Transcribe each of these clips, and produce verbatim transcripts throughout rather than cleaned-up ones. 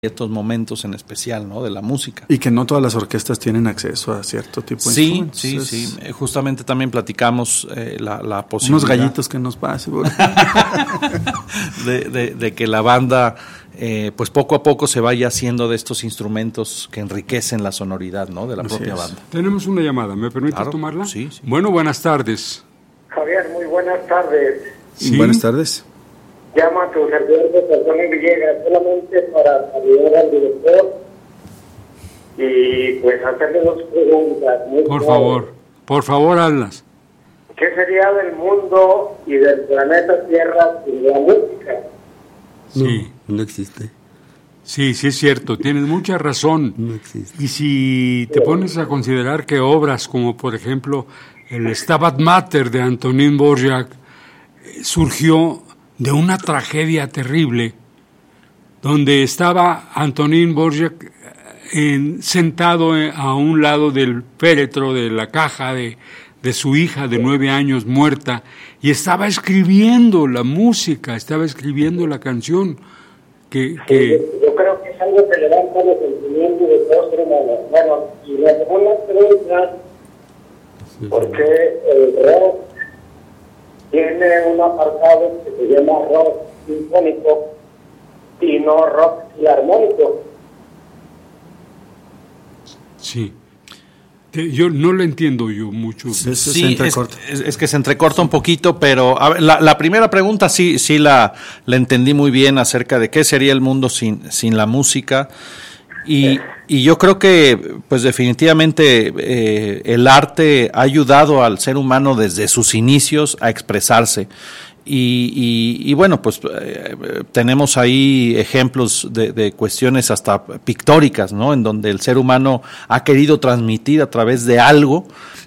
estos momentos en especial, ¿no? De la música. Y que no todas las orquestas tienen acceso a cierto tipo de sí, instrumentos. Sí, es... sí, sí. Justamente también platicamos eh, la, la posibilidad... Unos gallitos que nos pase. de, de, de que la banda, eh, pues poco a poco se vaya haciendo de estos instrumentos que enriquecen la sonoridad, ¿no? De la Así propia es. banda. Tenemos una llamada, ¿me permites Claro, tomarla? Sí, sí. Bueno, buenas tardes. Javier, muy buenas tardes. ¿Sí? Buenas tardes. Llama a tu servidor de persona Villegas solamente para saludar al director y pues hacerle dos preguntas. Muy Por claras. favor, por favor, hazlas. ¿Qué sería del mundo y del planeta Tierra sin la música? Sí. No, no existe. Sí, sí es cierto, tienes mucha razón. No existe. Y si te pones a considerar que obras como, por ejemplo, el Stabat Mater de Antonín Dvořák eh, surgió de una tragedia terrible, donde estaba Antonín Dvořák en, sentado a un lado del féretro de la caja de, de su hija de nueve años muerta, y estaba escribiendo la música, estaba escribiendo la canción. Que, que... Yo creo que es algo que levanta los sentimientos de todos los humanos. Bueno, y la segunda pregunta, ¿por qué el rock tiene un apartado que se llama rock sinfónico y no rock filarmónico? Sí. Te- Yo no lo entiendo yo mucho. Sí, se Sí, es, entrecorta. es- es que se entrecorta un poquito, pero a ver, la, la primera pregunta sí, sí la, la entendí muy bien acerca de qué sería el mundo sin, sin la música. Y, y yo creo que, pues definitivamente, eh, el arte ha ayudado al ser humano desde sus inicios a expresarse. Y, y, y bueno, pues eh, tenemos ahí ejemplos de, de cuestiones hasta pictóricas, ¿no? En donde el ser humano ha querido transmitir a través de algo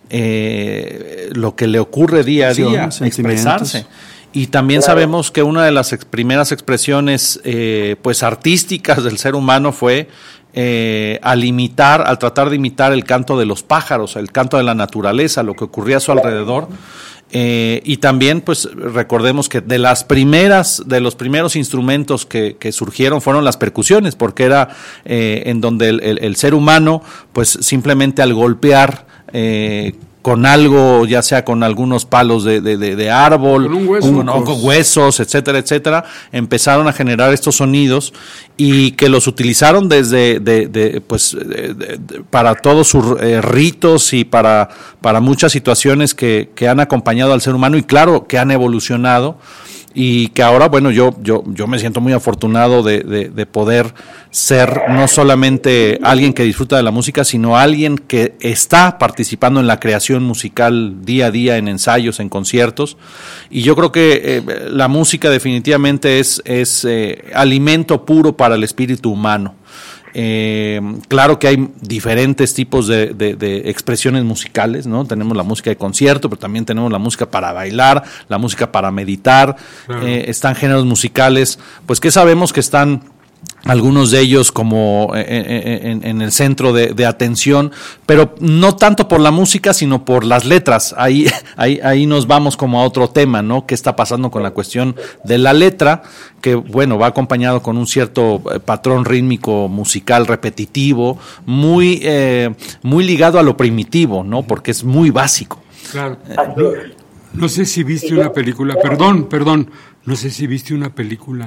eh, lo que le ocurre día a día, Sentimientos. expresarse. Y también Claro. sabemos que una de las ex- primeras expresiones eh, pues artísticas del ser humano fue eh, al imitar, al tratar de imitar el canto de los pájaros, el canto de la naturaleza, lo que ocurría a su alrededor. Eh, y también, pues, recordemos que de las primeras, de los primeros instrumentos que, que surgieron fueron las percusiones, porque era eh, en donde el, el, el ser humano, pues, simplemente al golpear eh, con algo, ya sea con algunos palos de, de, de, de árbol, Con un hueso. con, o con huesos, etcétera, etcétera, empezaron a generar estos sonidos y que los utilizaron desde, de, de, pues, de, de, de, para todos sus eh, ritos y para, para muchas situaciones que, que han acompañado al ser humano y claro que han evolucionado. Y que ahora, bueno, yo yo yo me siento muy afortunado de, de, de poder ser no solamente alguien que disfruta de la música, sino alguien que está participando en la creación musical día a día, en ensayos, en conciertos. Y yo creo que eh, la música definitivamente es, es eh, alimento puro para el espíritu humano. Eh, claro que hay diferentes tipos de, de, de expresiones musicales, ¿no? Tenemos la música de concierto, pero también tenemos la música para bailar, la música para meditar, Claro. eh, están géneros musicales, pues que sabemos que están algunos de ellos como en, en, en el centro de, de atención, pero no tanto por la música, sino por las letras. Ahí, ahí, ahí nos vamos como a otro tema, ¿no? ¿Qué está pasando con la cuestión de la letra? Que, bueno, va acompañado con un cierto patrón rítmico musical repetitivo, muy, eh, muy ligado a lo primitivo, ¿no? Porque es muy básico. Claro. No, no sé si viste una película, perdón, perdón, no sé si viste una película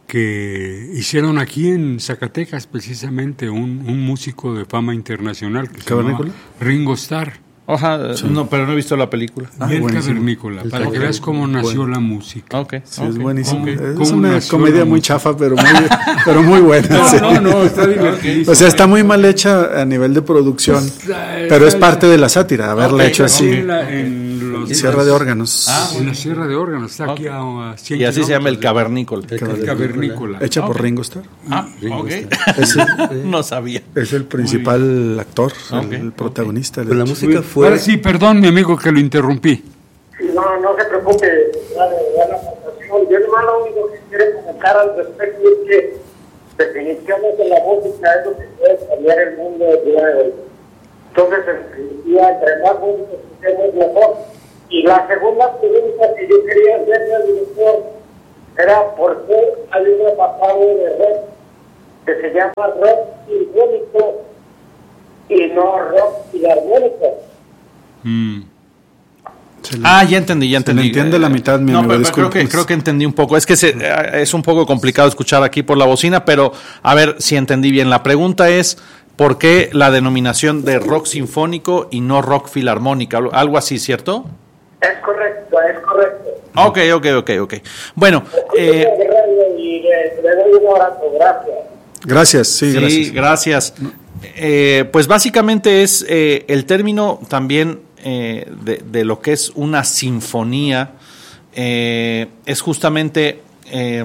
que hicieron aquí en Zacatecas, precisamente, un, un músico de fama internacional que se llama ¿Cavernícola? Ringo Starr. Ojalá, sí. No, pero no he visto la película. Ah, el buenísimo. Cavernícola, El para que veas cómo nació Bueno. la música. Ok, Sí, ok, es buenísimo. ok. Es ¿Cómo una nació comedia la muy música? chafa, pero muy, pero muy buena. No, sí. no, no, está divertido. O sea, está muy mal hecha a nivel de producción, pero es parte de la sátira, haberla Ok, hecho así. En, la, en los, Sierra de órganos. Ah, En la Sierra de Órganos, está aquí a, a cien Y así se llama el kilómetros cavernícola. de- el Cavernícola. Hecha por Ringo Starr. Ah, Ringo ok. Starr. Es el, No sabía. es el principal actor, Ok, el protagonista. de Pero la hecho. música fue... Ahora sí, perdón, mi amigo, que lo interrumpí. No, no se preocupe, dale, dale la aportación. Yo nomás lo único que quiero comentar al respecto es que definiciones de la música es lo que puede cambiar el mundo del día de hoy. Entonces, en definitiva, entre más música escuchemos, mejor. Y la segunda pregunta que yo quería hacerle al director era ¿por qué hay un apartado de rock que se llama rock sinfónico y no rock filarmónico. Mm. Ah, ya entendí, ya entendí. Se le entiende la mitad, mi no, amigo, pero, pero creo que creo que entendí un poco. Es que se, es un poco complicado escuchar aquí por la bocina, pero a ver si entendí bien. La pregunta es ¿por qué la denominación de rock sinfónico y no rock filarmónica? Algo así, ¿cierto? Es correcto, es correcto. Ok, ok, ok, ok. Bueno, eh, y le, le doy un abrazo, gracias. Gracias, sí, sí, gracias. gracias. Eh, pues básicamente es eh, el término también eh, de, de lo que es una sinfonía, eh, es justamente eh,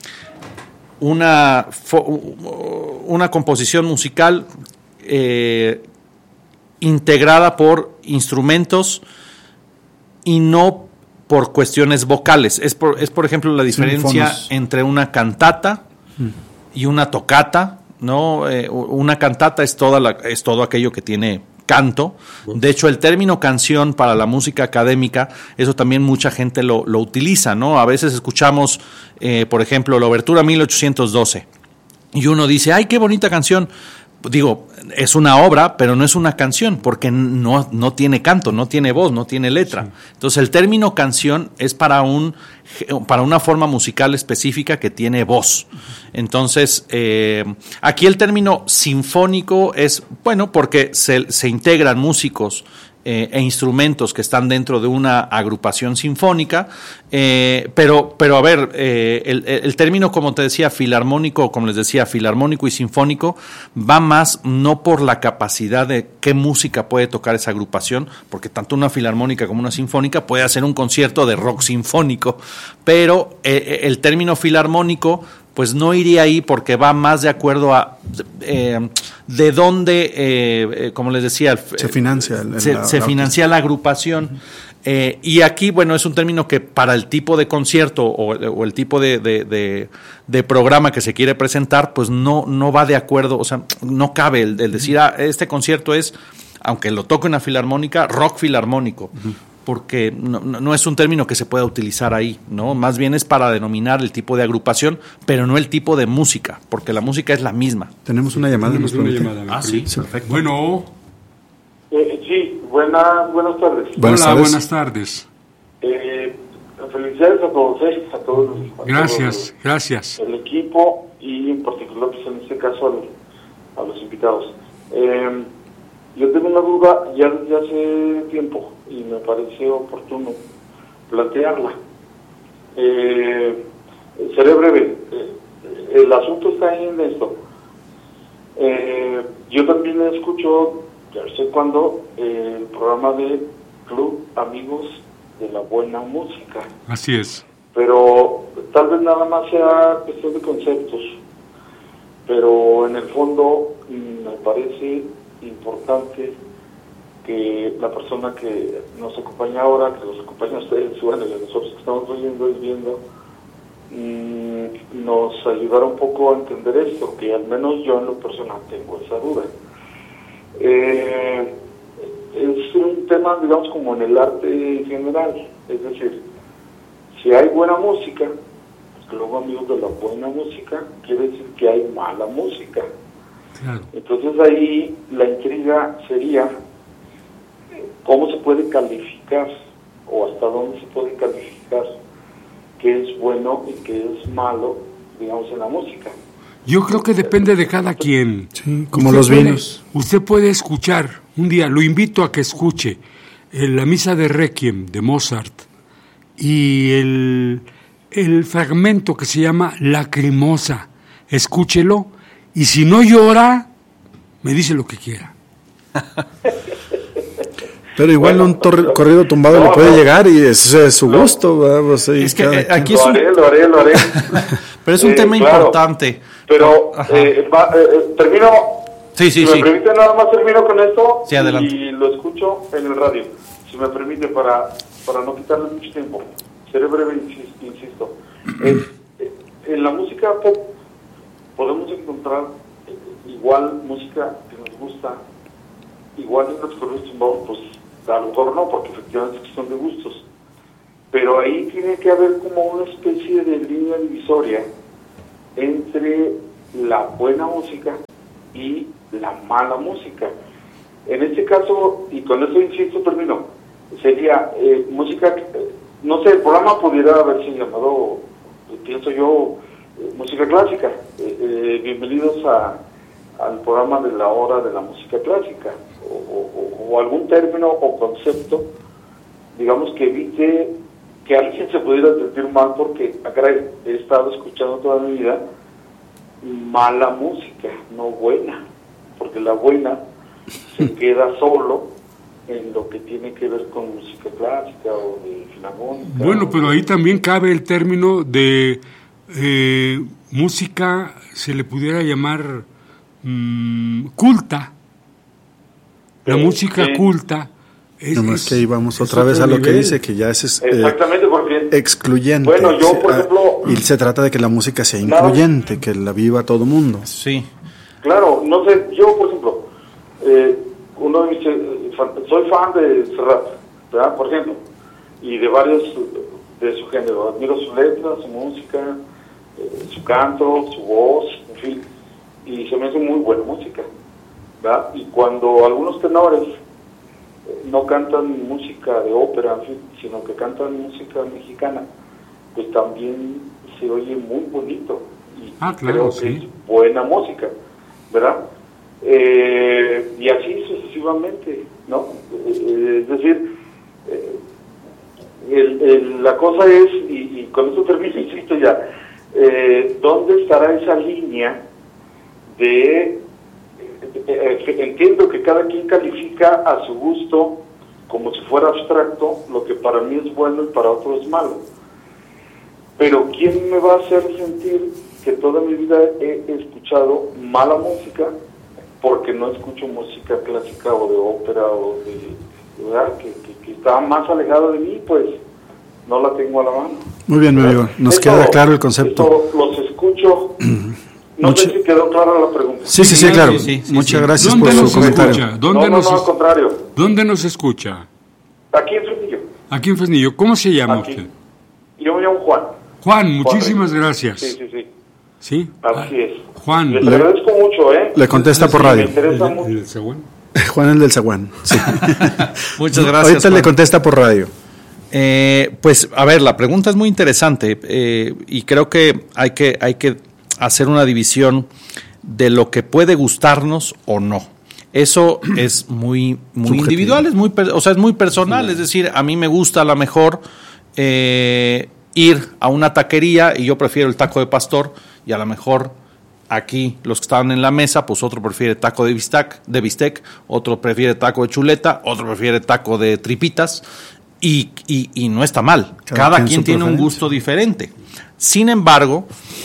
una, una composición musical eh, integrada por instrumentos y no por cuestiones vocales. Es por, es por ejemplo la diferencia Sinfonos. entre una cantata y una tocata, ¿no? Eh, una cantata es toda la, es todo aquello que tiene canto. De hecho, el término canción para la música académica, eso también mucha gente lo, lo utiliza, ¿no? A veces escuchamos, eh, por ejemplo, la Obertura mil ochocientos doce y uno dice, ¡ay, qué bonita canción! Digo, es una obra, pero no es una canción, porque no, no tiene canto, no tiene voz, no tiene letra. Sí. Entonces, el término canción es para un para una forma musical específica que tiene voz. Entonces, eh, aquí el término sinfónico es, bueno, porque se, se integran músicos eh, e instrumentos que están dentro de una agrupación sinfónica, eh, pero, pero a ver, eh, el, el término, como te decía, filarmónico, como les decía, filarmónico y sinfónico, va más no por la capacidad de qué música puede tocar esa agrupación, porque tanto una filarmónica como una sinfónica puede hacer un concierto de rock sinfónico, pero eh, el término filarmónico pues no iría ahí porque va más de acuerdo a eh, de dónde, eh, eh, como les decía, se financia, el, se, la, se la financia la agrupación. Uh-huh. Eh, y aquí, bueno, es un término que para el tipo de concierto o, o el tipo de, de, de, de programa que se quiere presentar, pues no, no va de acuerdo, o sea, no cabe el, el decir, ah, este concierto es, aunque lo toque una filarmónica, rock filarmónico. Uh-huh. Porque no, no es un término que se pueda utilizar ahí, ¿no? Más bien es para denominar el tipo de agrupación, pero no el tipo de música, porque la música es la misma. Tenemos una llamada. Tenemos una llamada. Ah, sí, perfecto. Bueno. Eh, sí, buena, buenas tardes. Buenas Hola, tardes. buenas tardes. Eh, felicidades a todos, eh, a todos. A gracias, todos, gracias. El equipo y en particular, pues en este caso, a, a los invitados. Eh, yo tengo una duda ya desde hace tiempo y me parece oportuno plantearla. Eh, seré breve. Eh, el asunto está en esto. Eh, yo también escucho, ya sé cuándo, eh, el programa de Club Amigos de la Buena Música. Así es. Pero tal vez nada más sea cuestión de conceptos. Pero en el fondo me parece importante que la persona que nos acompaña ahora, que nos acompaña a ustedes, bueno, y a nosotros que estamos oyendo y viendo, mmm, nos ayudara un poco a entender esto, que al menos yo en lo personal tengo esa duda. Eh, es un tema, digamos, como en el arte en general, es decir, si hay buena música, pues luego amigos de la buena música, quiere decir que hay mala música. Claro. Entonces ahí la intriga sería cómo se puede calificar o hasta dónde se puede calificar qué es bueno y qué es malo, digamos, en la música. Yo creo que depende de cada quien. Sí, como los vinos. Puede, usted puede escuchar un día, lo invito a que escuche eh, la misa de Requiem de Mozart y el, el fragmento que se llama Lacrimosa. Escúchelo y si no llora, me dice lo que quiera. Pero igual bueno, un tor- corrido tumbado no, le puede no. llegar y ese es su no. gusto. ¿verdad? Sí, es que eh, aquí lo es un... haré, lo haré, lo haré. Pero es un eh, tema claro, importante. Pero eh, va, eh, termino. Sí, sí, si sí. me permite, nada más termino con esto. Sí, adelante. Y lo escucho en el radio. Si me permite, para, para no quitarle mucho tiempo. Seré breve, insisto. Eh, eh, en la música pop podemos encontrar eh, igual música que nos gusta, igual en los corridos tumbados, pues a lo mejor no, porque efectivamente es cuestión de gustos. Pero ahí tiene que haber como una especie de línea divisoria entre la buena música y la mala música. En este caso, y con eso insisto, termino, sería eh, música, no sé, el programa pudiera haberse llamado, pienso yo, eh, música clásica. Eh, eh, bienvenidos a, al programa de la hora de la música clásica, o, o, o algún término o concepto, digamos, que evite que alguien se pudiera sentir mal porque acá he estado escuchando toda mi vida mala música, no buena, porque la buena se queda solo en lo que tiene que ver con música clásica o de filarmónica. Bueno, pero ahí también cabe el término de eh, música, se le pudiera llamar mmm, culta. La sí, música sí. culta. Es, no más que ahí vamos otra vez a lo nivel. que dice, que ya es eh, Exactamente, porque, excluyente. Bueno, yo, por ejemplo... Y se trata de que la música sea incluyente, nada, que la viva todo mundo. Sí. Claro, no sé, yo, por ejemplo, eh, uno de mis, eh, fan, soy fan de Serrat, ¿verdad? Por ejemplo, y de varios de su género. Admiro su letra, su música, eh, su canto, su voz, en fin, y se me hace muy buena música, ¿verdad? Y cuando algunos tenores no cantan música de ópera, en fin, sino que cantan música mexicana, pues también se oye muy bonito y ah, claro, creo sí. que es buena música, ¿verdad? Eh, y así sucesivamente, ¿no? Eh, es decir, eh, el, el, la cosa es, y, y con esto termino, insisto ya, eh, ¿dónde estará esa línea de... Entiendo que cada quien califica a su gusto como si fuera abstracto lo que para mí es bueno y para otro es malo, pero ¿quién me va a hacer sentir que toda mi vida he escuchado mala música porque no escucho música clásica o de ópera o de, ¿verdad? Que, que, que está más alejada de mí? Pues no la tengo a la mano. Muy bien, mi amigo, nos esto, queda claro el concepto. Los escucho. No Mucho... sé si quedó clara la pregunta. Sí, sí, sí, claro. Sí, sí, Muchas sí. gracias por su comentario. Escucha? ¿Dónde no, no, nos no, al contrario. ¿Dónde nos escucha? Aquí en Fresnillo. Aquí en Fresnillo. ¿Cómo se llama Aquí. usted? Yo me llamo Juan. Juan, muchísimas Juan gracias. Sí, sí, sí. ¿Sí? Así es. Juan. Les agradezco le, mucho, ¿eh? Le contesta sí, por radio. Me interesa ¿El, mucho. el Zaguán? Juan, el del Zaguán. Sí. Muchas gracias. Ahorita Juan. Le contesta por radio. Eh, pues, a ver, la pregunta es muy interesante eh, y creo que hay que hay que hacer una división de lo que puede gustarnos o no. Eso es muy muy Subjetivo. individual, es muy, o sea, es muy personal. Sí. Es decir, a mí me gusta a lo mejor eh, ir a una taquería y yo prefiero el taco de pastor, y a lo mejor aquí los que estaban en la mesa, pues otro prefiere taco de bistec, de bistec, otro prefiere taco de chuleta, otro prefiere taco de tripitas, y, y, y no está mal. Cada, Cada quien tiene un gusto diferente. Sin embargo,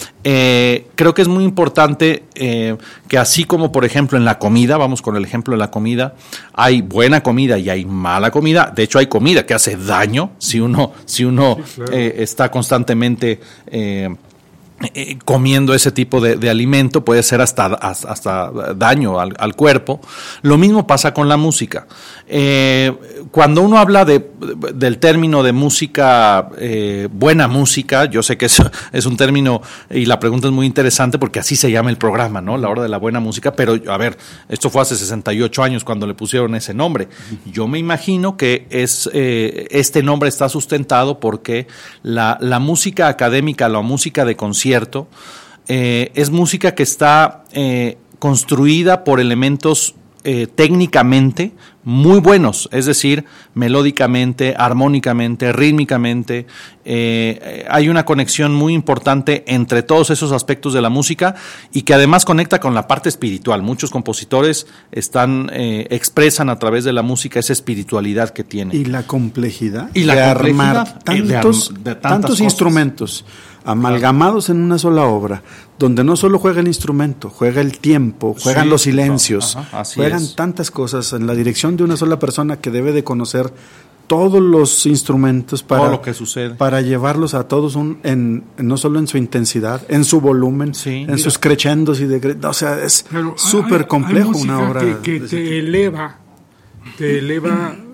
eh, creo que es muy importante eh, que así como, por ejemplo, en la comida, vamos con el ejemplo de la comida, hay buena comida y hay mala comida. De hecho, hay comida que hace daño si uno, si uno sí, claro. eh, está constantemente eh, eh, comiendo ese tipo de, de alimento, puede ser hasta, hasta daño al, al cuerpo. Lo mismo pasa con la música. Eh, cuando uno habla de, del término de música, eh, buena música, yo sé que es, es un término, y la pregunta es muy interesante porque así se llama el programa, ¿no? La hora de la buena música, pero a ver, esto fue hace sesenta y ocho años cuando le pusieron ese nombre. Yo me imagino que es eh, este nombre está sustentado porque la, la música académica, la música de concierto, eh, es música que está eh, construida por elementos Eh, técnicamente muy buenos, es decir, melódicamente, armónicamente, rítmicamente, eh, hay una conexión muy importante entre todos esos aspectos de la música y que además conecta con la parte espiritual. Muchos compositores están eh, expresan a través de la música esa espiritualidad que tiene. Y la complejidad y la de complejidad armar tantos, de, de tantos cosas. instrumentos amalgamados en una sola obra, donde no solo juega el instrumento, juega el tiempo, juegan sí, los silencios, ajá, juegan es. tantas cosas en la dirección de una sola persona que debe de conocer todos los instrumentos para, todo lo que sucede. para llevarlos a todos un, en, no solo en su intensidad, en su volumen, sí, en mira. sus crescendos y de, o sea, es súper complejo hay una obra que, que te eleva, te eleva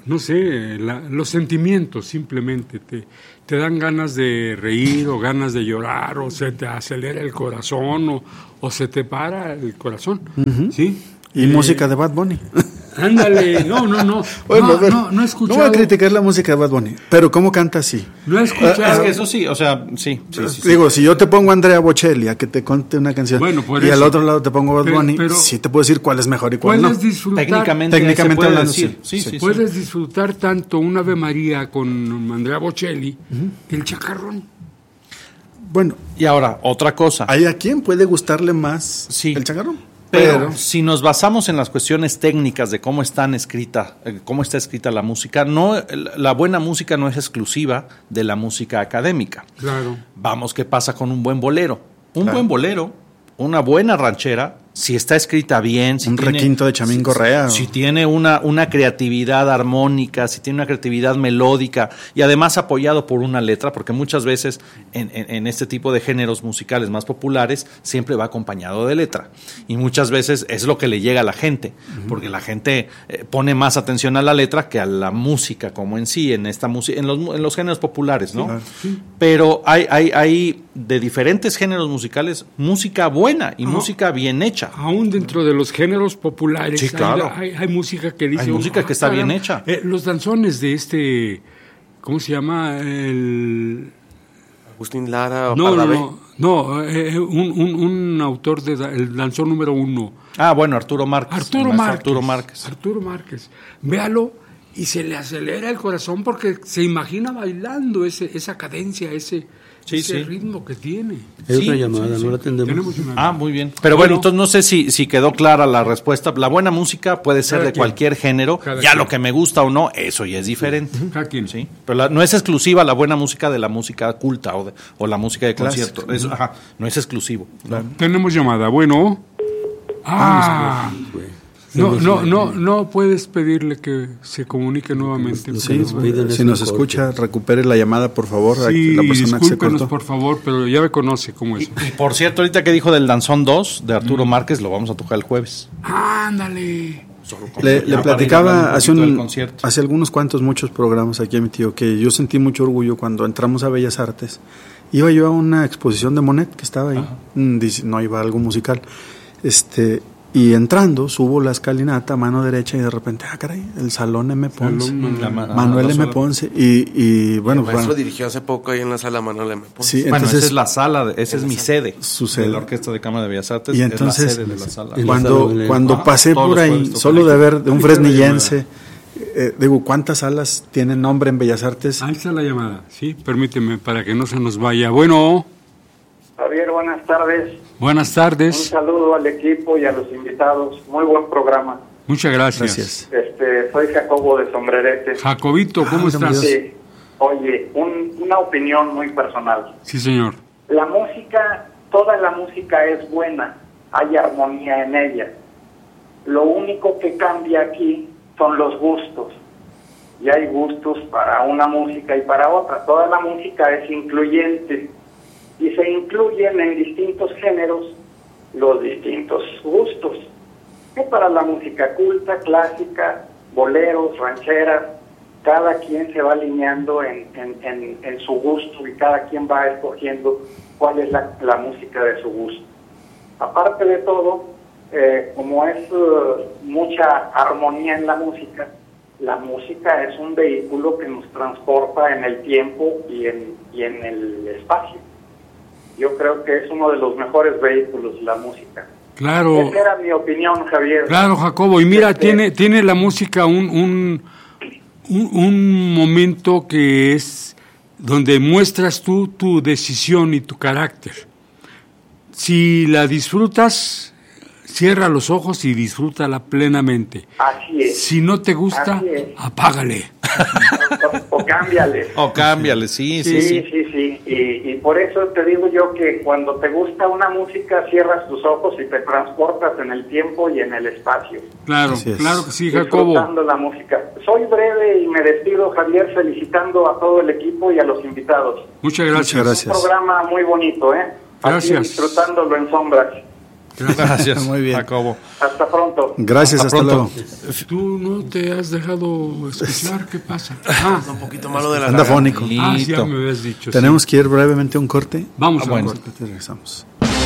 no sé, la, los sentimientos simplemente te, te dan ganas de reír o ganas de llorar o se te acelera el corazón o, o se te para el corazón, uh-huh. ¿sí? Y eh, música de Bad Bunny. Ándale, no, no, no, bueno, no, ver, no, no he escuchado. No voy a criticar la música de Bad Bunny, pero ¿cómo canta así? No he escuchado. Es que eso sí, o sea, sí. sí, sí Digo, sí. si yo te pongo a Andrea Bocelli a que te conte una canción bueno, y eso. al otro lado te pongo Bad pero, Bunny, pero, sí te puedo decir cuál es mejor y cuál puedes no. Disfrutar, técnicamente, técnicamente hablando, decir, sí. sí, sí, puedes sí. disfrutar tanto un Ave María con Andrea Bocelli uh-huh. que el chacarrón. Bueno, y ahora, otra cosa. ¿Hay a quién puede gustarle más sí. el chacarrón? Pero, Pero si nos basamos en las cuestiones técnicas de cómo están escrita, cómo está escrita la música, no, la buena música no es exclusiva de la música académica. Claro. Vamos, ¿qué pasa con un buen bolero? Un claro. buen bolero, una buena ranchera, si está escrita bien, si un tiene, requinto de Chamín Correa, si, si tiene una, una creatividad armónica, si tiene una creatividad melódica y además apoyado por una letra, porque muchas veces en, en, en este tipo de géneros musicales más populares siempre va acompañado de letra y muchas veces es lo que le llega a la gente, uh-huh. porque la gente eh, pone más atención a la letra que a la música como en sí, en esta música, en los, en los géneros populares, ¿no? Sí, claro. sí. Pero hay, hay, hay de diferentes géneros musicales música buena y uh-huh. música bien hecha. Aún dentro de los géneros populares sí, claro. hay, hay, hay música que dice... Hay música oh, que está caramba. bien hecha. Eh, los danzones de este... ¿Cómo se llama? El... Agustín Lara o No, no, no, no eh, un, un, un autor del de, danzón número uno. Ah, bueno, Arturo Márquez. Arturo Márquez. Arturo Márquez. Arturo Márquez. Véalo y se le acelera el corazón porque se imagina bailando ese, esa cadencia, ese... Sí, ese sí. ritmo que tiene. Es sí, una llamada, sí, no sí. la atendemos. Ah, muy bien. Pero bueno, bueno entonces no sé si, si quedó clara la respuesta. La buena música puede ser de quien. cualquier género. Cada ya quien. Lo que me gusta o no, eso ya es diferente. Cada quien. Sí. Pero la, no es exclusiva la buena música de la música culta o, de, o la música de concierto. Eso, uh-huh. ajá, no es exclusivo. Claro. Tenemos llamada. Bueno. Ah. No, no, no, no puedes pedirle que se comunique nuevamente. Sí, si nos escucha, recupere la llamada, por favor. Sí, la persona discúlpenos, que se por favor, pero ya me conoce cómo es. Y, y por cierto, ahorita que dijo del Danzón dos de Arturo mm. Márquez, lo vamos a tocar el jueves. ¡Ándale! Le, le platicaba un hace, un, hace algunos cuantos, muchos programas aquí a mi tío, que yo sentí mucho orgullo cuando entramos a Bellas Artes. Iba yo a una exposición de Monet que estaba ahí, Ajá. no iba a algo musical, este... Y entrando, subo la escalinata, mano derecha, y de repente, ah, caray, el Salón M. Ponce. Salón, la, Manuel ah, M. Ponce. Y, y bueno, el maestro bueno. dirigió hace poco ahí en la sala Manuel M. Ponce. Sí, entonces, bueno, esa es la sala, de, esa es mi sede. Su sede. De la Orquesta de Cámara de Bellas Artes. Y entonces, es la sede de la sala. Cuando, sala cuando ah, pasé por ahí, solo de ver de un fresnillense, eh, digo, ¿cuántas salas tienen nombre en Bellas Artes? Ahí está la llamada, sí, permíteme, para que no se nos vaya. Bueno. Javier, buenas tardes. Buenas tardes. Un saludo al equipo y a los invitados. Muy buen programa. Muchas gracias. gracias. Este, soy Jacobo de Sombrerete. Jacobito, ¿cómo ah, estás? Sí. Oye, un, una opinión muy personal. Sí, señor. La música, toda la música es buena. Hay armonía en ella. Lo único que cambia aquí son los gustos. Y hay gustos para una música y para otra. Toda la música es incluyente. Y se incluyen en distintos géneros los distintos gustos. Que para la música culta, clásica, boleros, rancheras, cada quien se va alineando en, en, en, en su gusto y cada quien va escogiendo cuál es la, la música de su gusto. Aparte de todo, eh, como es uh, mucha armonía en la música, la música es un vehículo que nos transporta en el tiempo y en, y en el espacio. Yo creo que es uno de los mejores vehículos, la música. Claro. Esa era mi opinión, Javier. Claro, Jacobo. Y mira, este, tiene tiene la música un, un, un, un momento que es donde muestras tú tu decisión y tu carácter. Si la disfrutas, cierra los ojos y disfrútala plenamente. Así es. Si no te gusta, apágale. O, o, o cámbiale. O cámbiale, sí, sí, sí. Sí, sí, sí. Y, y por eso te digo yo que cuando te gusta una música, cierras tus ojos y te transportas en el tiempo y en el espacio. Claro, claro que sí, Jacobo. Disfrutando la música. Soy breve y me despido, Javier, felicitando a todo el equipo y a los invitados. Muchas gracias. Muchas gracias. Un programa muy bonito, ¿eh? Gracias. Aquí disfrutándolo en sombras. Gracias, muy bien, Jacobo. Hasta pronto. Gracias, hasta, hasta pronto. luego. Tú no te has dejado escuchar, ¿qué pasa? Ah, un poquito malo de la anda fónico. Ah, sí, ya me habías dicho. Tenemos sí. que ir brevemente a un corte. Vamos ah, a bueno. un corte. Te regresamos.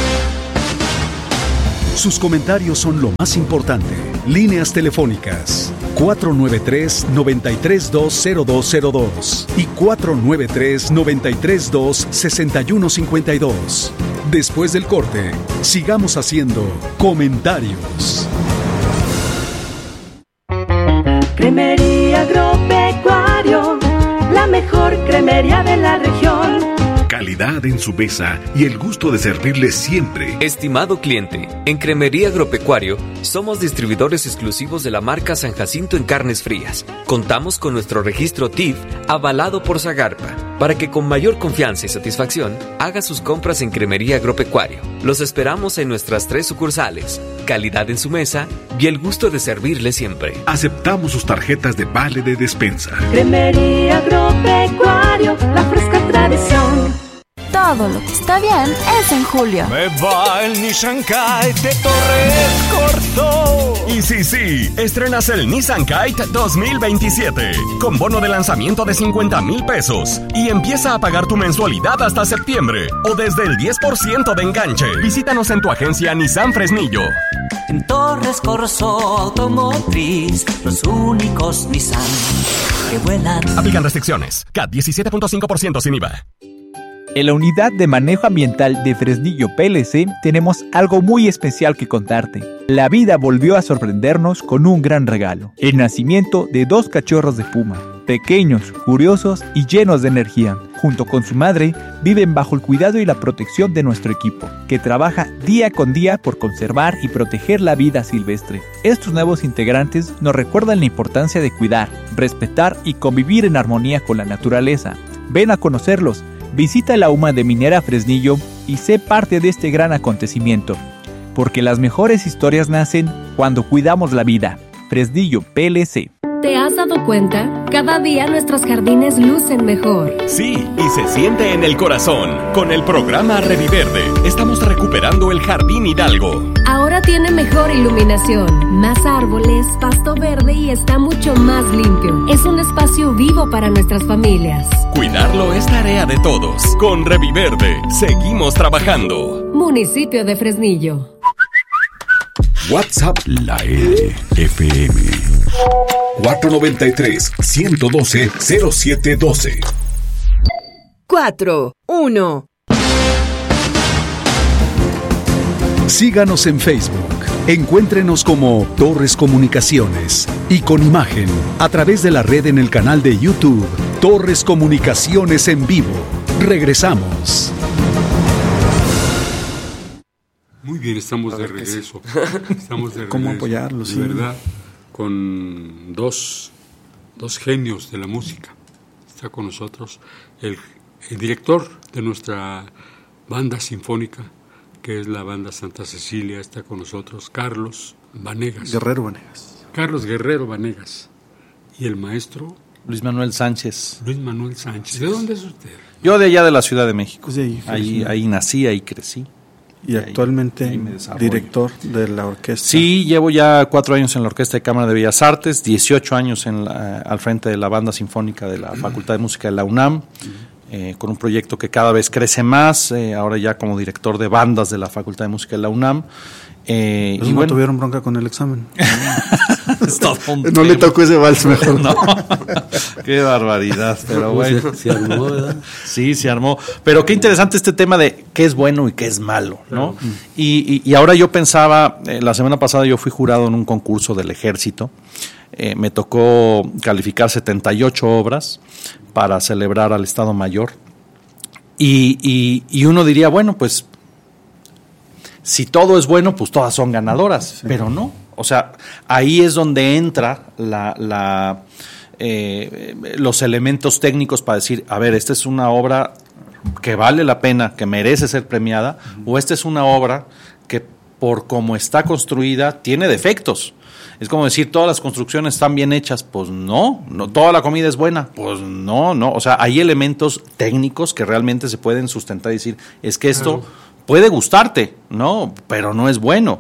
Sus comentarios son lo más importante. Líneas telefónicas cuatro nueve tres, nueve tres dos, cero dos cero dos y cuatro nueve tres, nueve tres dos, seis uno cinco dos. Después del corte, sigamos haciendo comentarios. Cremería Agropecuario, la mejor cremería de la región. Calidad en su mesa y el gusto de servirle siempre. Estimado cliente, en Cremería Agropecuario somos distribuidores exclusivos de la marca San Jacinto en carnes frías. Contamos con nuestro registro T I F avalado por Zagarpa para que con mayor confianza y satisfacción haga sus compras en Cremería Agropecuario. Los esperamos en nuestras tres sucursales. Calidad en su mesa y el gusto de servirle siempre. Aceptamos sus tarjetas de vale de despensa. Cremería Agropecuario, la fresca tradición. Todo lo que está bien es en julio. Me va el Nissan Kite de Torres Corzo. Y sí, sí, estrenas el Nissan Kite dos mil veintisiete con bono de lanzamiento de cincuenta mil pesos y empieza a pagar tu mensualidad hasta septiembre o desde el diez por ciento de enganche. Visítanos en tu agencia Nissan Fresnillo. En Torres Corzo Automotriz, los únicos Nissan que vuelan. Aplican restricciones. C A T diecisiete punto cinco por ciento sin I V A. En la Unidad de Manejo Ambiental de Fresnillo P L C tenemos algo muy especial que contarte. La vida volvió a sorprendernos con un gran regalo. El nacimiento de dos cachorros de puma. Pequeños, curiosos y llenos de energía. Junto con su madre, viven bajo el cuidado y la protección de nuestro equipo, que trabaja día con día por conservar y proteger la vida silvestre. Estos nuevos integrantes nos recuerdan la importancia de cuidar, respetar y convivir en armonía con la naturaleza. Ven a conocerlos. Visita la U M A de Minera Fresnillo y sé parte de este gran acontecimiento, porque las mejores historias nacen cuando cuidamos la vida. Fresnillo P L C. ¿Te has dado cuenta? Cada día nuestros jardines lucen mejor. Sí, y se siente en el corazón. Con el programa Reviverde, estamos recuperando el Jardín Hidalgo. Ahora tiene mejor iluminación, más árboles, pasto verde y está mucho más limpio. Es un espacio vivo para nuestras familias. Cuidarlo es tarea de todos. Con Reviverde, seguimos trabajando. Municipio de Fresnillo. WhatsApp La L F M cuatro nueve tres, uno uno dos, cero siete uno dos. cuatro, uno. Síganos en Facebook. Encuéntrenos como Torres Comunicaciones y con imagen a través de la red en el canal de YouTube Torres Comunicaciones en vivo. Regresamos. Muy bien, estamos de regreso. Estamos de regreso. ¿Cómo apoyarlos? De sí. verdad, con dos, dos genios de la música. Está con nosotros el, el director de nuestra banda sinfónica, que es la banda Santa Cecilia. Está con nosotros Carlos Vanegas. Guerrero Vanegas. Carlos Guerrero Vanegas. Y el maestro Luis Manuel Sánchez. Luis Manuel Sánchez. ¿De dónde es usted? Yo de allá de la Ciudad de México. Pues de ahí, ahí, ahí nací, ahí crecí. Y, y actualmente ahí, ahí director de la orquesta. Sí, llevo ya cuatro años en la Orquesta de Cámara de Bellas Artes, dieciocho años en la, al frente de la banda sinfónica de la Facultad de Música de la UNAM, eh, con un proyecto que cada vez crece más, eh, ahora ya como director de bandas de la Facultad de Música de la UNAM. Eh, y no bueno, tuvieron bronca con el examen. no tema. Le tocó ese vals mejor. No, qué barbaridad, pero bueno. Se, se armó, ¿verdad? Sí, se armó. Pero qué interesante este tema de qué es bueno y qué es malo, ¿no? Claro. Y, y, y ahora yo pensaba, eh, la semana pasada yo fui jurado en un concurso del Ejército. Eh, me tocó calificar setenta y ocho obras para celebrar al Estado Mayor. Y, y, y uno diría, bueno, pues si todo es bueno, pues todas son ganadoras, sí. Pero no. O sea, ahí es donde entra la, la, eh, los elementos técnicos para decir, a ver, esta es una obra que vale la pena, que merece ser premiada, uh-huh. O esta es una obra que por cómo está construida tiene defectos. Es como decir, todas las construcciones están bien hechas, pues no, no, toda la comida es buena, pues no, no. O sea, hay elementos técnicos que realmente se pueden sustentar y decir, es que esto... Claro. Puede gustarte, ¿no? Pero no es bueno.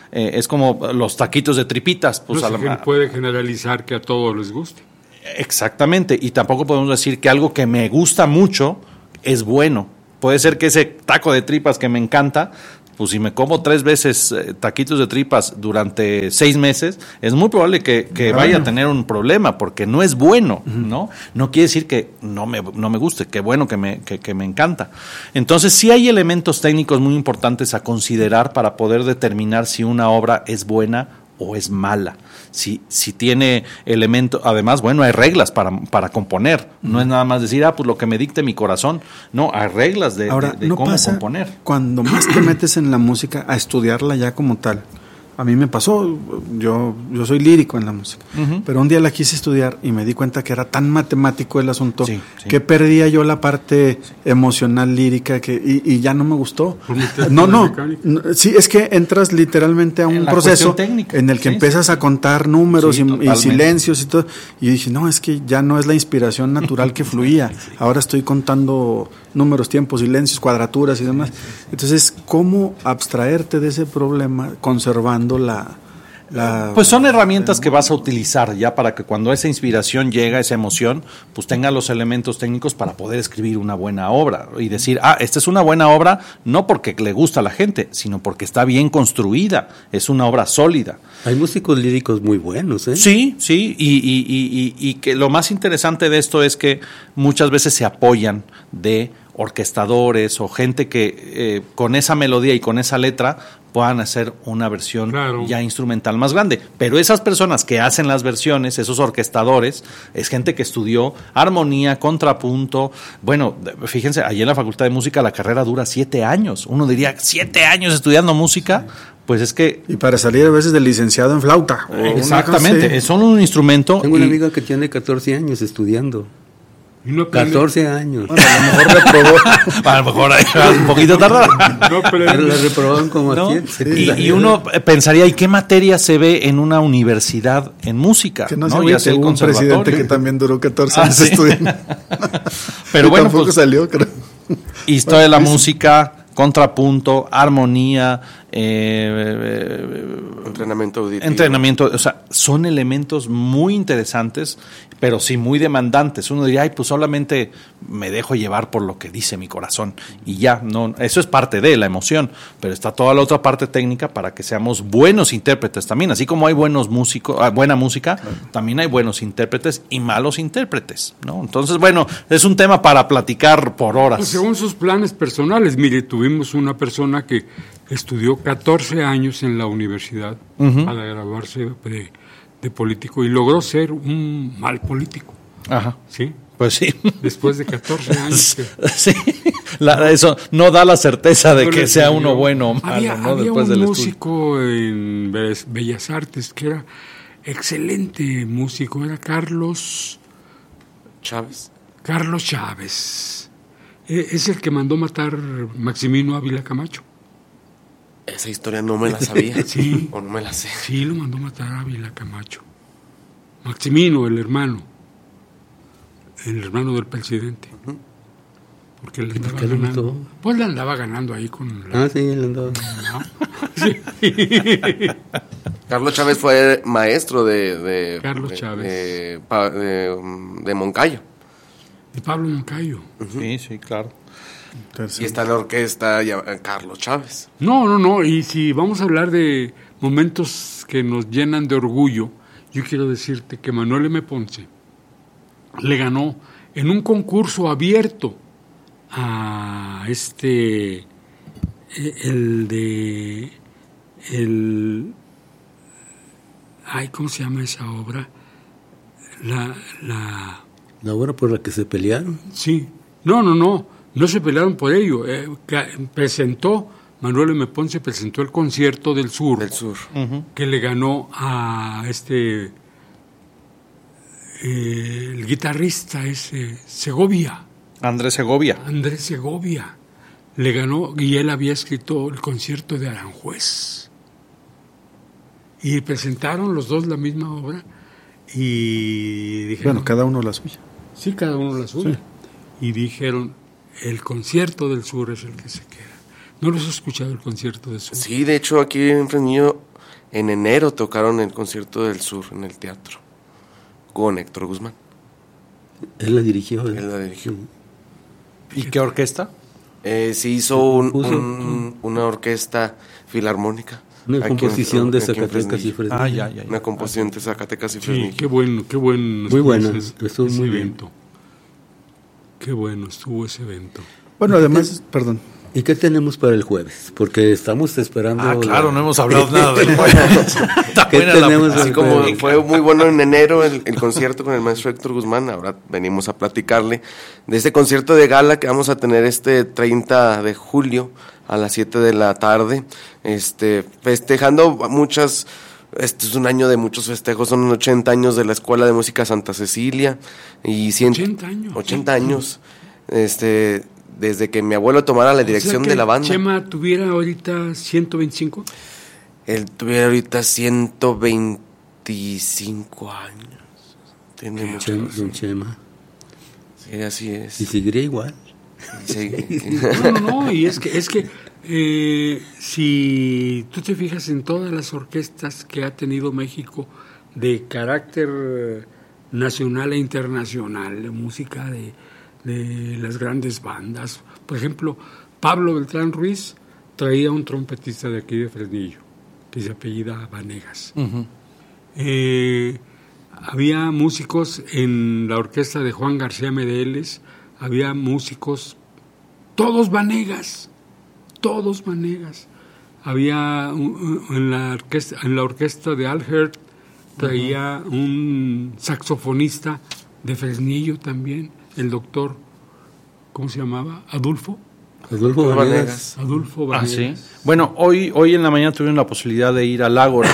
eh, es como los taquitos de tripitas. Pues no a se la, puede generalizar que a todos les guste. Exactamente, y tampoco podemos decir que algo que me gusta mucho es bueno. Puede ser que ese taco de tripas que me encanta, pues si me como tres veces eh, taquitos de tripas durante seis meses, es muy probable que, que bueno. vaya a tener un problema, porque no es bueno, ¿no? No quiere decir que no me, no me guste, que bueno que me, que, que me encanta. Entonces sí hay elementos técnicos muy importantes a considerar para poder determinar si una obra es buena o es mala. Si, si tiene elementos, además, bueno, hay reglas para, para componer, no es nada más decir, ah, pues lo que me dicte mi corazón, no, hay reglas de, Ahora, de, de ¿no cómo pasa componer. Cuando más te metes en la música a estudiarla ya como tal? A mí me pasó, yo, yo soy lírico en la música, uh-huh. pero un día la quise estudiar y me di cuenta que era tan matemático el asunto sí, sí. que perdía yo la parte sí. emocional lírica que y, y ya no me gustó. No, no, no, sí, es que entras literalmente a un proceso en el que sí, empiezas sí. a contar números sí, y, y silencios y todo. Y dije, no, es que ya no es la inspiración natural que fluía. Sí. Ahora estoy contando números, tiempos, silencios, cuadraturas y demás. Entonces, ¿cómo abstraerte de ese problema conservando La, la, pues son herramientas que vas a utilizar ya para que cuando esa inspiración llega, esa emoción, pues tenga los elementos técnicos para poder escribir una buena obra y decir, ah, esta es una buena obra no porque le gusta a la gente, sino porque está bien construida, es una obra sólida. Hay músicos líricos muy buenos, ¿eh? Sí, sí, y, y, y, y, y que lo más interesante de esto es que muchas veces se apoyan de orquestadores o gente que eh, con esa melodía y con esa letra puedan hacer una versión claro. ya instrumental más grande. Pero esas personas que hacen las versiones, esos orquestadores, es gente que estudió armonía, contrapunto. Bueno, fíjense, allí en la Facultad de Música la carrera dura siete años. Uno diría, ¿siete años estudiando música? Pues es que... Y para salir a veces del licenciado en flauta. Exactamente, son un instrumento. Tengo una y... amiga que tiene catorce años estudiando. No catorce años. Bueno, a lo mejor reprobó. A lo mejor un poquito tardará. No, pero la reprobaron como ¿no? a siete. Y, y uno pensaría, ¿y qué materia se ve en una universidad en música? Que no, ¿no? Se ya sea un presidente que también duró catorce años ah, ¿sí? estudiando. Pero bueno, tampoco pues, salió, creo. Historia de la música, contrapunto, armonía, eh, entrenamiento auditivo. Entrenamiento, o sea, son elementos muy interesantes, pero sí muy demandantes. Uno diría, ay, pues solamente me dejo llevar por lo que dice mi corazón y ya, no, eso es parte de la emoción, pero está toda la otra parte técnica para que seamos buenos intérpretes también, así como hay buenos músicos, buena música, claro. también hay buenos intérpretes y malos intérpretes, ¿no? Entonces, bueno, es un tema para platicar por horas. Pues según sus planes personales, mire, tuvimos una persona que estudió catorce años en la universidad uh-huh. para graduarse de, de político y logró ser un mal político. Ajá. ¿Sí? Pues sí. Después de catorce años. Que... Sí. La, eso no da la certeza de que sea uno bueno o malo, había, ¿no? Había Después un del músico estudio. En Bellas Artes que era excelente músico, era Carlos Chávez. Carlos Chávez. Es el que mandó matar Maximino Ávila Camacho. Esa historia no me la sabía. Sí. O no me la sé. Sí, lo mandó matar Ávila Camacho. Maximino, el hermano. El hermano del presidente. Uh-huh. Porque le andaba ¿Por qué ganando. lo Pues le andaba ganando ahí con la... Ah, sí, le andaba. ¿No? Sí. Carlos Chávez fue maestro de... de Carlos de, Chávez. De, de, de Moncayo. De Pablo Moncayo. Uh-huh. Sí, sí, claro. Y está en la orquesta Carlos Chávez. No, no, no. Y si vamos a hablar de momentos que nos llenan de orgullo, yo quiero decirte que Manuel M. Ponce le ganó en un concurso abierto a este, el de, el, ay, ¿cómo se llama esa obra? La, la... ¿La obra por la que se pelearon? Sí. No, no, no. No se pelearon por ello. Eh, presentó, Manuel M. Ponce presentó el Concierto del Sur, del Sur. Uh-huh. que le ganó a este, eh, el guitarrista ese, Segovia. Andrés Segovia. Andrés Segovia. Le ganó, y él había escrito el Concierto de Aranjuez. Y presentaron los dos la misma obra y dijeron... Bueno, cada uno la suya. Sí, cada uno la suya. Sí. Y dijeron... El Concierto del Sur es el que se queda. ¿No los has escuchado el Concierto del Sur? Sí, de hecho aquí enfrente mío en enero tocaron el Concierto del Sur en el teatro con Héctor Guzmán. Él la dirigió. Él la dirigió. ¿Y qué orquesta? Eh, se hizo un, un, una orquesta filarmónica. Una composición en, de Zacatecas y Fresnillo. Ah, ya, ya, ya. Una composición de Zacatecas y Fresnillo. Sí, qué bueno, qué buen. Muy bueno, estuvo muy evento. Bien. Qué bueno estuvo ese evento. Bueno, además, perdón. ¿Y qué tenemos para el jueves? Porque estamos esperando... Ah, claro, no hemos hablado nada del jueves. ¿Qué tenemos? Así como fue muy bueno en enero el, el concierto con el maestro Héctor Guzmán, ahora venimos a platicarle de este concierto de gala que vamos a tener este treinta de julio a las siete de la tarde, este, festejando muchas... Este es un año de muchos festejos, son ochenta años de la Escuela de Música Santa Cecilia. Y cien, ochenta años. ochenta años. Este... Desde que mi abuelo tomara la dirección o sea que de la banda. ¿Chema tuviera ahorita ciento veinticinco? Él tuviera ahorita ciento veinticinco años. Tiene mucho. Don Chema. Sí, así es. Y seguiría igual. Sí. No, no, no, y es que, es que eh, si tú te fijas en todas las orquestas que ha tenido México de carácter nacional e internacional, de música de... de las grandes bandas. Por ejemplo, Pablo Beltrán Ruiz traía un trompetista de aquí de Fresnillo, que se apellida Vanegas. Uh-huh. Eh, había músicos en la orquesta de Juan García Medeles, había músicos, todos Vanegas, todos Vanegas. Había un, en, la orquesta, en la orquesta de Al Hirt, traía uh-huh. un saxofonista de Fresnillo también, el doctor, ¿cómo se llamaba? ¿Adulfo? Adulfo Vanegas. Adulfo Vanegas. Ah, ¿sí? Bueno, hoy, hoy en la mañana tuvimos la posibilidad de ir al Ágora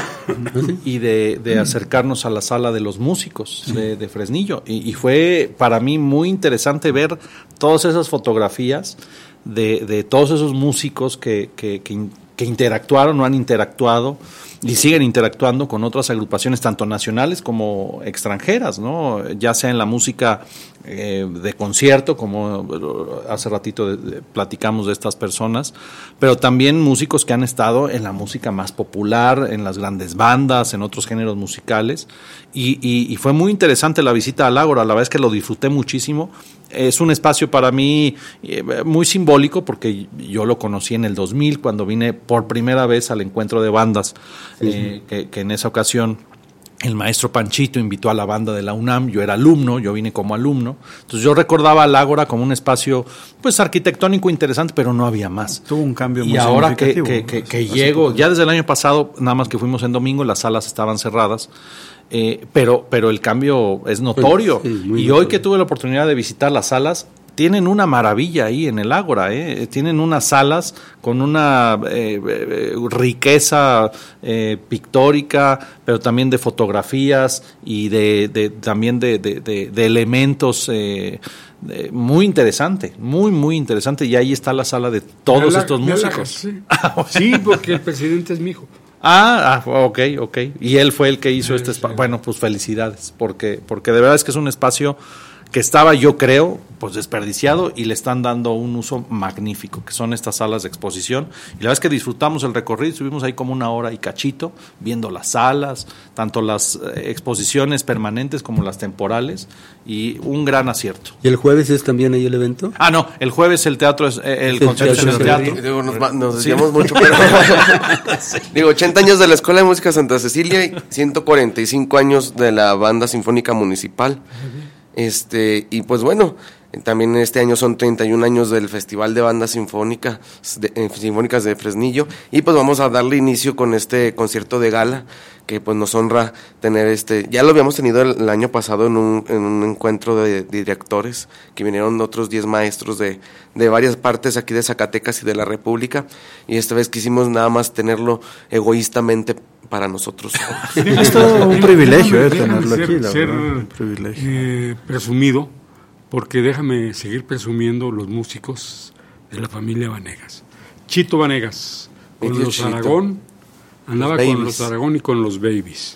y de, de acercarnos a la sala de los músicos sí. de, de Fresnillo. Y, y fue para mí muy interesante ver todas esas fotografías de, de todos esos músicos que, que, que, que interactuaron o han interactuado y siguen interactuando con otras agrupaciones tanto nacionales como extranjeras, ¿no? Ya sea en la música eh, de concierto, como hace ratito de, de, platicamos de estas personas, pero también músicos que han estado en la música más popular, en las grandes bandas, en otros géneros musicales, y, y, y fue muy interesante la visita al Ágora, la verdad es que lo disfruté muchísimo. Es un espacio para mí eh, muy simbólico porque yo lo conocí en el dos mil cuando vine por primera vez al encuentro de bandas, sí, eh, sí. Que, que en esa ocasión el maestro Panchito invitó a la banda de la UNAM, yo era alumno, yo vine como alumno, entonces yo recordaba al Ágora como un espacio pues arquitectónico interesante, pero no había más. Tuvo un cambio muy y ahora que, significativo. que, que, que llego, ya desde el año pasado, nada más que fuimos en domingo, las salas estaban cerradas, Eh, pero pero el cambio es notorio. Sí, y notorio. Hoy que tuve la oportunidad de visitar las salas, tienen una maravilla ahí en el Ágora, ¿eh? Tienen unas salas con una eh, eh, riqueza eh, pictórica, pero también de fotografías y de, de también de, de, de, de elementos eh, de, muy interesante, muy muy interesante. Y ahí está la sala de todos la, estos músicos. La, sí. Sí, porque el presidente es mi hijo. Ah, ah, ok, ok. Y él fue el que hizo sí, este espacio. Sí. Bueno, pues felicidades, porque, porque de verdad es que es un espacio que estaba, yo creo, pues desperdiciado y le están dando un uso magnífico, que son estas salas de exposición. Y la verdad es que disfrutamos el recorrido, estuvimos ahí como una hora y cachito, viendo las salas, tanto las eh, exposiciones permanentes como las temporales, y un gran acierto. ¿Y el jueves es también ahí el evento? Ah, no, el jueves el teatro es, eh, el, el concierto es en el teatro. Digo, nos, nos decíamos sí. mucho, pero sí. Digo, ochenta años de la Escuela de Música Santa Cecilia y ciento cuarenta y cinco años de la Banda Sinfónica Municipal. Uh-huh. Este, y pues bueno, también este año son treinta y un años del Festival de Bandas Sinfónicas de, eh, Sinfónicas de Fresnillo, y pues vamos a darle inicio con este concierto de gala que pues nos honra tener este, ya lo habíamos tenido el, el año pasado en un, en un encuentro de, de directores, que vinieron otros diez maestros de, de varias partes aquí de Zacatecas y de la República, y esta vez quisimos nada más tenerlo egoístamente para nosotros. Es todo un privilegio eh, tenerlo aquí, la ser, verdad, un privilegio. Eh, presumido, porque déjame seguir presumiendo los músicos de la familia Vanegas. Chito Vanegas, con los Chito. Aragón, andaba los con los Aragón y con los Babies.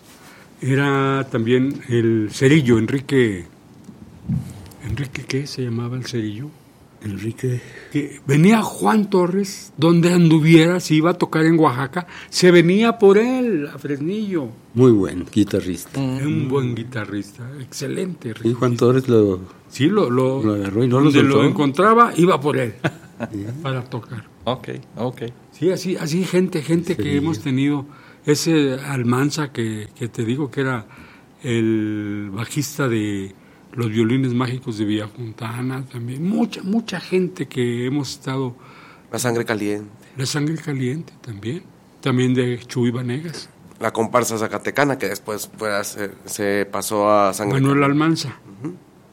Era también el Cerillo, Enrique, Enrique, ¿qué se llamaba el Cerillo? Enrique. Que venía Juan Torres, donde anduviera, si iba a tocar en Oaxaca, se venía por él a Fresnillo. Muy buen guitarrista. Mm. Un buen guitarrista, excelente. Y Juan Torres lo, sí, lo, lo, lo agarró y no donde lo, lo encontraba, iba por él para tocar. Ok, ok. Sí, así, así gente, gente sí. que hemos tenido. Ese Almanza que, que te digo que era el bajista de los Violines Mágicos de Villafontana, también mucha, mucha gente que hemos estado... La Sangre Caliente. La Sangre Caliente también, también de Chuy Vanegas. La comparsa zacatecana que después fue, se, se pasó a Sangre Manuel Caliente. Almanza, uh-huh.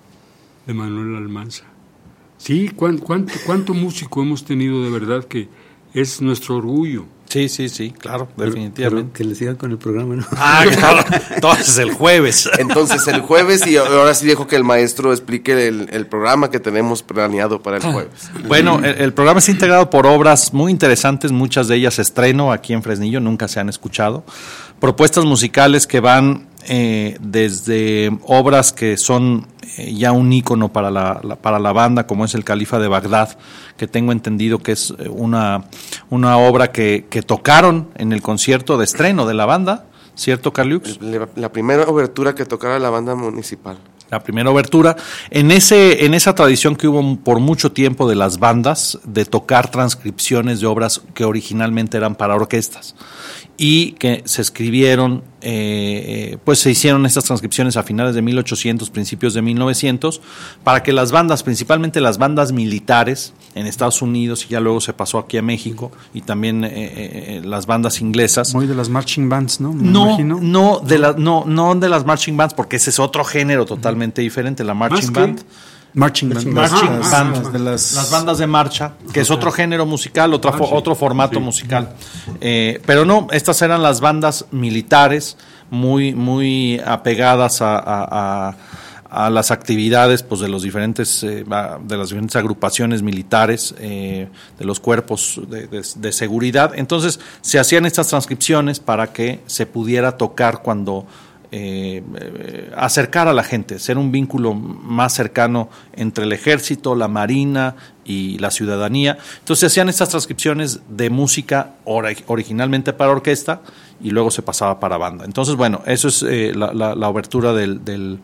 de Manuel Almanza. Sí, ¿cuánto, cuánto, cuánto músico hemos tenido de verdad que es nuestro orgullo. Sí, sí, sí, claro, pero, definitivamente. Pero que le sigan con el programa, ¿no? Ah, claro. Entonces el jueves. Entonces el jueves, y ahora sí dejo que el maestro explique el, el programa que tenemos planeado para el jueves. Bueno, el, el programa está integrado por obras muy interesantes, muchas de ellas estreno aquí en Fresnillo, nunca se han escuchado. Propuestas musicales que van eh, desde obras que son eh, ya un ícono para la, la, para la banda, como es el Califa de Bagdad, que tengo entendido que es una, una obra que, que tocaron en el concierto de estreno de la banda, ¿cierto, Carliux? La, la primera obertura que tocara la banda municipal. La primera obertura, en ese en esa tradición que hubo por mucho tiempo de las bandas, de tocar transcripciones de obras que originalmente eran para orquestas y que se escribieron, eh, pues se hicieron estas transcripciones a finales de mil ochocientos, principios de mil novecientos, para que las bandas, principalmente las bandas militares en Estados Unidos, y ya luego se pasó aquí a México, y también eh, eh, las bandas inglesas. Muy de las marching bands, ¿no? Me no, imagino. no de la, no, no de las marching bands, porque ese es otro género totalmente diferente, la marching band. Marching band. Marching las, band, las, de las... las bandas de marcha, que es otro género musical, otra fo, otro formato sí. musical. Eh, pero no, estas eran las bandas militares muy, muy apegadas a, a, a, a las actividades pues de los diferentes, eh, de las diferentes agrupaciones militares, eh, de los cuerpos de, de, de seguridad. Entonces se hacían estas transcripciones para que se pudiera tocar cuando Eh, eh, acercar a la gente, ser un vínculo más cercano entre el ejército, la marina y la ciudadanía. Entonces se hacían estas transcripciones de música or- originalmente para orquesta y luego se pasaba para banda. Entonces, bueno, eso es eh, la, la, la obertura del, del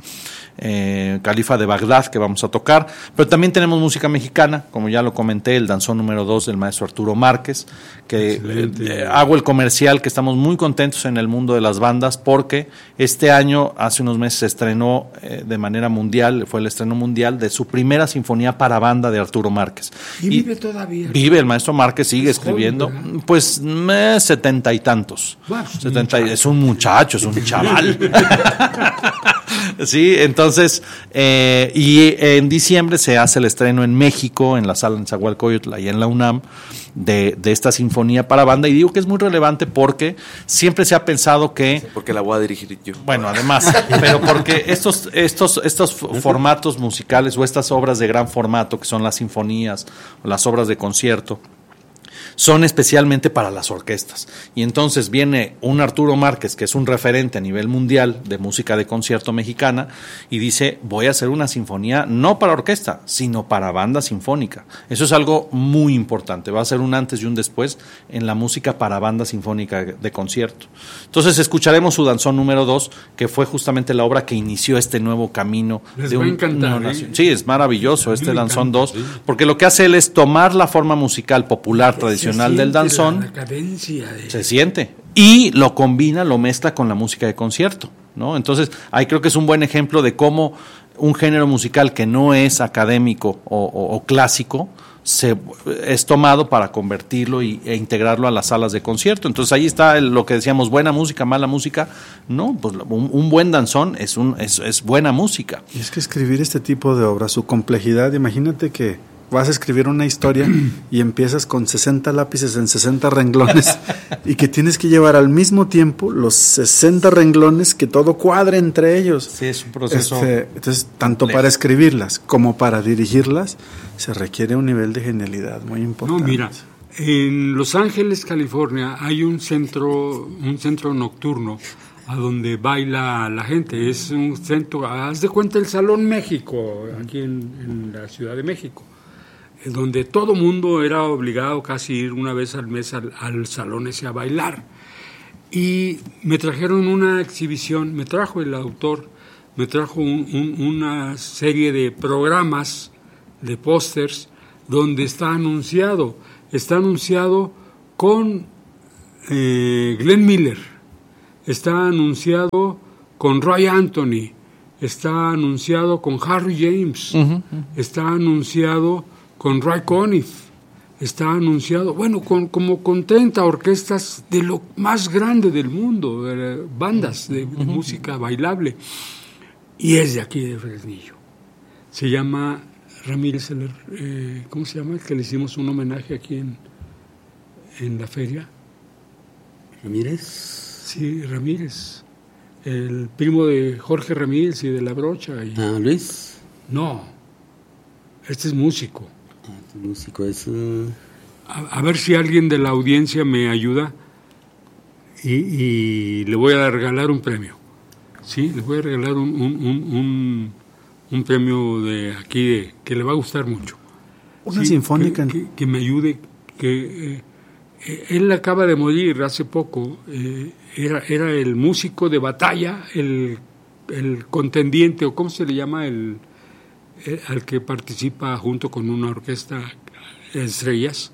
eh, Califa de Bagdad que vamos a tocar, pero también tenemos música mexicana, como ya lo comenté, el danzón número dos del maestro Arturo Márquez, que eh, hago el comercial, que estamos muy contentos en el mundo de las bandas, porque este año, hace unos meses, se estrenó eh, de manera mundial, fue el estreno mundial de su primera sinfonía para banda de Arturo Márquez. ¿Y, y vive todavía? Vive, el maestro Márquez sigue es escribiendo, joven, pues eh, setenta y tantos. Bueno, setenta, es un muchacho, es un chaval. Sí, entonces, eh, y en diciembre se hace el estreno en México, en la sala en Zahualcóyotl, y en la UNAM, de, de esta sinfonía para banda, y digo que es muy relevante porque siempre se ha pensado que... Sí, porque la voy a dirigir yo. Bueno, además, pero porque estos, estos, estos formatos musicales o estas obras de gran formato, que son las sinfonías o las obras de concierto, son especialmente para las orquestas. Y entonces viene un Arturo Márquez, que es un referente a nivel mundial de música de concierto mexicana, y dice, voy a hacer una sinfonía no para orquesta, sino para banda sinfónica. Eso es algo muy importante, va a ser un antes y un después en la música para banda sinfónica de concierto. Entonces escucharemos su danzón número dos, que fue justamente la obra que inició este nuevo camino. Les de va un, a encantar, una, ¿eh? Sí, es maravilloso este danzón dos, sí. porque lo que hace él es tomar la forma musical popular tradicional del danzón, la decadencia de... se siente, y lo combina, lo mezcla con la música de concierto, ¿no? Entonces, ahí creo que es un buen ejemplo de cómo un género musical que no es académico o, o, o clásico se es tomado para convertirlo y, e integrarlo a las salas de concierto. Entonces ahí está el, lo que decíamos, buena música, mala música. No, pues un, un buen danzón es, un, es, es buena música. Y es que escribir este tipo de obras, su complejidad, imagínate que vas a escribir una historia y empiezas con sesenta lápices en sesenta renglones y que tienes que llevar al mismo tiempo los sesenta renglones, que todo cuadre entre ellos. Sí, es un proceso. Este, entonces, tanto lejos. Para escribirlas como para dirigirlas, se requiere un nivel de genialidad muy importante. No, mira, en Los Ángeles, California, hay un centro, un centro nocturno a donde baila la gente. Es un centro, haz de cuenta el Salón México, aquí en, en la Ciudad de México. donde todo mundo era obligado casi ir una vez al mes al, al salón ese a bailar. Y me trajeron una exhibición, me trajo el autor, me trajo un, un, una serie de programas, de pósters, donde está anunciado, está anunciado con eh, Glenn Miller, está anunciado con Roy Anthony, está anunciado con Harry James, uh-huh. está anunciado con Ray Conniff, está anunciado, bueno, con, como con treinta orquestas de lo más grande del mundo, eh, bandas de, de uh-huh. música bailable, y es de aquí de Fresnillo. Se llama Ramírez, el, eh, ¿cómo se llama? El que le hicimos un homenaje aquí en, en la feria. ¿Ramírez? Sí, Ramírez. El primo de Jorge Ramírez y de La Brocha. Y... Ah, Luis. No, este es músico. Ah, este músico es... Uh... A, a ver si alguien de la audiencia me ayuda y, y le voy a regalar un premio. Sí, le voy a regalar un, un, un, un, un premio de aquí de, que le va a gustar mucho. Una sí, sinfónica. Que, que, que me ayude, que... Eh, él acaba de morir hace poco, eh, era, era el músico de batalla, el, el contendiente, o cómo se le llama, el, el al que participa junto con una orquesta estrellas.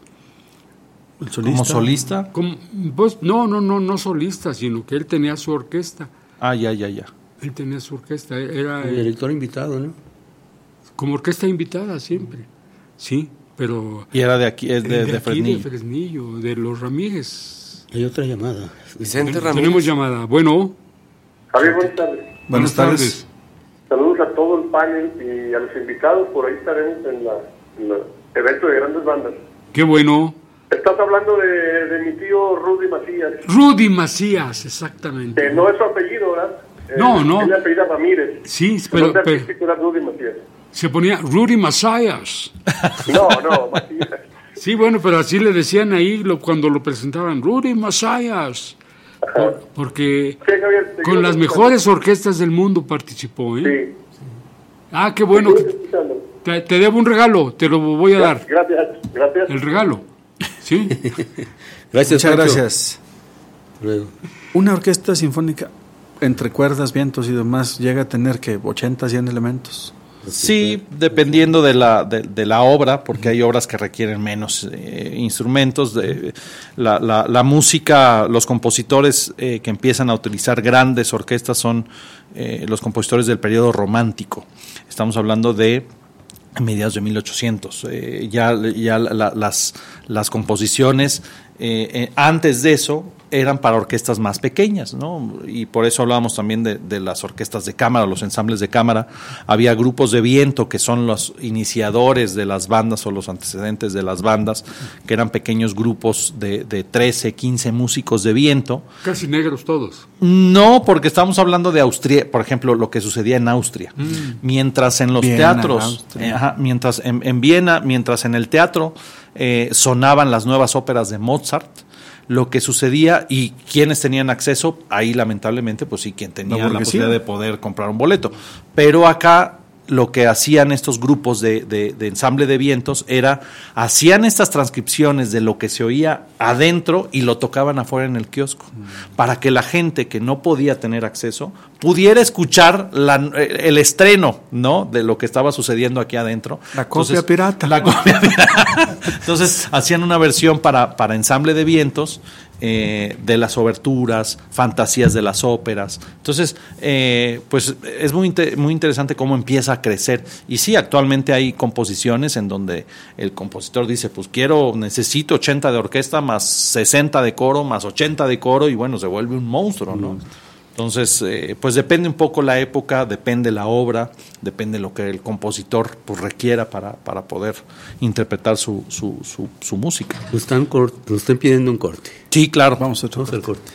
¿El solista? ¿Como solista? Como, pues, no, no, no, no solista, sino que él tenía su orquesta. Ah, ya, ya, ya. Él tenía su orquesta, era... El director invitado, ¿no? Como orquesta invitada siempre, sí. Pero y era de aquí, es de, de, de aquí Fresnillo. de Fresnillo, de los Ramírez. Hay otra llamada. Vicente Ramírez. Tenemos llamada. Bueno. Javier, buenas tardes. Buenas, buenas tardes. tardes. Saludos a todo el panel y a los invitados. Por ahí estaremos en la, en la evento de grandes bandas. Qué bueno. Estás hablando de, de mi tío Rudy Macías. Rudy Macías, exactamente. Que no es su apellido, ¿verdad? No, eh, no. Él apellida Ramírez. Sí, pero... pero, pero era Rudy Macías. Se ponía Rudy Macías. No, no, Macías. Sí, bueno, pero así le decían ahí lo, cuando lo presentaban, Rudy Macías. Por, porque sí, Javier, con las mejores orquestas del mundo participó, ¿eh? Sí. Ah, qué bueno. Que te, te debo un regalo, te lo voy a dar. Gracias, gracias. El regalo. Sí. Gracias, Muchas Pacho. gracias. Luego. Una orquesta sinfónica entre cuerdas, vientos y demás llega a tener que ochenta, cien elementos. Sí, dependiendo de la, de, de la obra, porque hay obras que requieren menos eh, instrumentos. De, la, la, la música, los compositores eh, que empiezan a utilizar grandes orquestas son eh, los compositores del periodo romántico. Estamos hablando de mediados de mil ochocientos. Eh, ya ya la, las, las composiciones eh, eh, antes de eso eran para orquestas más pequeñas, ¿no? Y por eso hablábamos también de, de las orquestas de cámara, los ensambles de cámara. Había grupos de viento que son los iniciadores de las bandas o los antecedentes de las bandas, que eran pequeños grupos de, de trece, quince músicos de viento. Casi negros todos. No, porque estamos hablando de Austria, por ejemplo, lo que sucedía en Austria. Mm. Mientras en los Viena, teatros, eh, ajá, mientras en, en Viena, mientras en el teatro eh, sonaban las nuevas óperas de Mozart, lo que sucedía y quienes tenían acceso, ahí lamentablemente, pues sí, quien tenía la, la posibilidad de poder comprar un boleto. Pero acá lo que hacían estos grupos de, de, de ensamble de vientos era, hacían estas transcripciones de lo que se oía adentro y lo tocaban afuera en el kiosco, mm. para que la gente que no podía tener acceso pudiera escuchar la, el estreno, ¿no?, de lo que estaba sucediendo aquí adentro. La copia Entonces, pirata. La copia pirata. Entonces hacían una versión para, para ensamble de vientos, Eh, de las oberturas, fantasías de las óperas. Entonces, eh, pues es muy, inter- muy interesante cómo empieza a crecer. Y sí, actualmente hay composiciones en donde el compositor dice, pues quiero, necesito ochenta de orquesta, más sesenta de coro, más ochenta de coro, y bueno, se vuelve un monstruo, ¿no? Mm. Entonces, eh, pues depende un poco la época, depende la obra, depende lo que el compositor pues requiera para, para poder interpretar su, su, su, su música. Lo están, cort- lo están pidiendo un corte. Sí, claro. Vamos a Vamos al corte.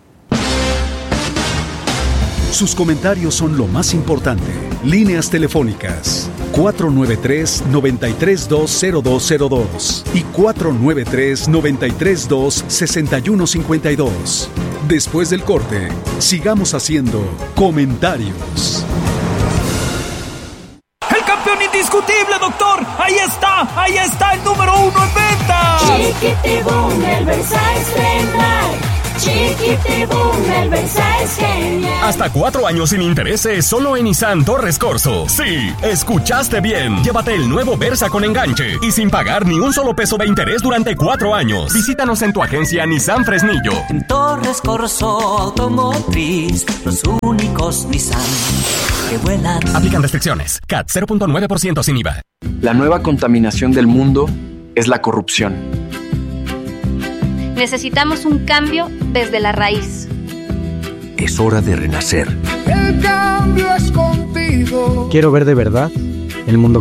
Sus comentarios son lo más importante. Líneas telefónicas cuatro nueve tres, nueve tres dos, cero dos cero dos y cuatro nueve tres, nueve tres dos, seis uno cinco dos. Después del corte, sigamos haciendo comentarios. El campeón indiscutible, doctor. Ahí está, ahí está el número uno en venta. Chiquitibum, el Versa es genial. Chiquitibum, el Versa es genial. Hasta cuatro años sin intereses solo en Nissan Torres Corzo. Sí, escuchaste bien. Llévate el nuevo Versa con enganche y sin pagar ni un solo peso de interés durante cuatro años. Visítanos en tu agencia Nissan Fresnillo. En Torres Corzo Automotriz, los únicos Nissan que vuelan. Aplican restricciones. C A T cero punto nueve por ciento sin I V A. La nueva contaminación del mundo es la corrupción. Necesitamos un cambio desde la raíz. Es hora de renacer. El cambio es contigo. Quiero ver de verdad el mundo